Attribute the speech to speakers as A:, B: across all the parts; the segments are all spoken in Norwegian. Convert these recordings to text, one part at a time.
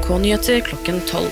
A: NRK-nyheter klokken 12.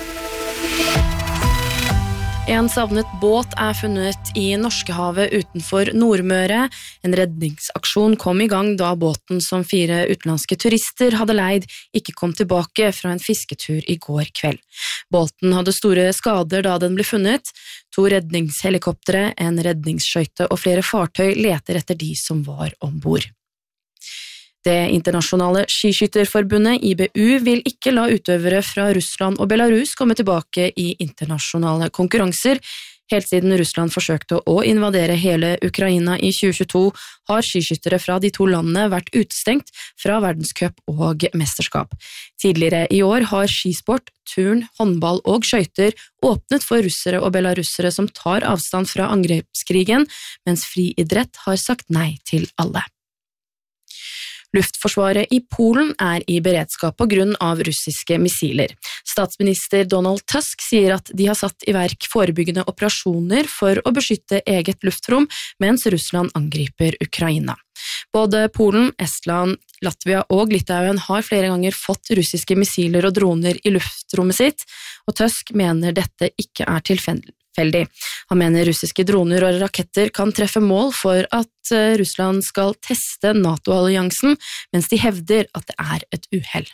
A: En savnet båt funnet i Norskehavet utenfor Nordmøre. En redningsaksjon kom i gang da båten som 4 utenlandske turister hadde leid ikke kom tilbake fra en fisketur i går kveld. Båten hadde store skader da den ble funnet. 2 redningshelikoptere, en redningsskøyte og flere fartøy leter etter de som var ombord. Det internasjonale skiskytterforbundet IBU vil ikke la utøvere fra Russland og Belarus komme tilbake i internasjonale konkurranser. Helt siden Russland forsøkte å invadere hele Ukraina i 2022, har skiskyttere fra de 2 landene vært utestengt fra verdenscup og mesterskap. Tidligere i år har skisport, turn, håndball og skøyter åpnet for russere og belarussere som tar avstand fra angrepskrigen, mens friidrett har sagt nei til alle. Luftforsvaret i Polen i beredskap på grunn av russiske missiler. Statsminister Donald Tusk sier at de har satt i verk forebyggende operasjoner for å beskytte eget luftrom, mens Russland angriper Ukraina. Både Polen, Estland, Latvia og Litauen har flere ganger fått russiske missiler og droner i luftrommet sitt, og Tusk mener dette ikke tilfeldig. Han mener russiske droner og raketter kan treffe mål for at Russland skal teste NATO-alliansen, mens de hevder at det et uhell.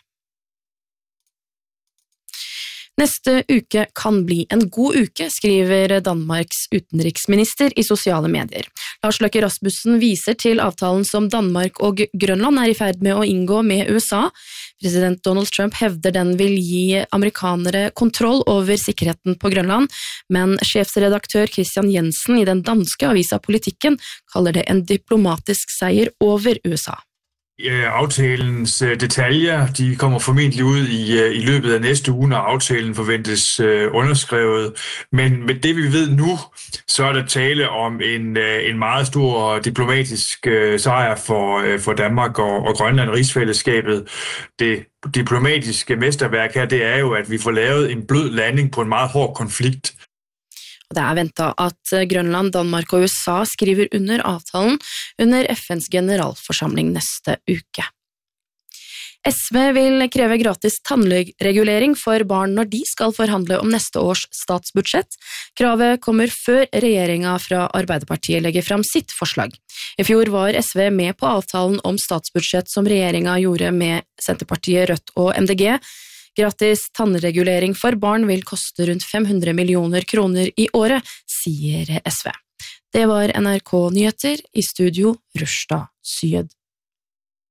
A: Neste uke kan bli en god uke, skriver Danmarks utenriksminister i sosiale medier. Lars Løkke Rasmussen viser til avtalen som Danmark og Grønland i ferd med å inngå med USA. President Donald Trump hevder den vil gi amerikanere kontroll over sikkerheten på Grønland, men sjefsredaktør Christian Jensen i den danske avisa Politikken kaller det en diplomatisk seier over USA.
B: Aftalens detaljer, de kommer formentlig ud i løbet af næste uge, når aftalen forventes underskrevet. Men med det vi ved nu, så der tale om en meget stor diplomatisk sejr for Danmark og Grønland og rigsfællesskabet. Det diplomatiske mesterværk her, det jo, at vi får lavet en blød landing på en meget hård konflikt.
A: Det ventet at Grønland, Danmark og USA skriver under avtalen under FNs generalforsamling neste uke. SV vil kreve gratis tannregulering for barn når de skal forhandle om neste års statsbudsjett. Kravet kommer før regjeringen fra Arbeiderpartiet legger fram sitt forslag. I fjor var SV med på avtalen om statsbudsjett som regjeringen gjorde med Senterpartiet, Rødt og MDG. Gratis tannregulering for barn vil koste rundt 500 millioner kroner i året, sier SV. Det var NRK Nyheter, i studio Rushda Syed.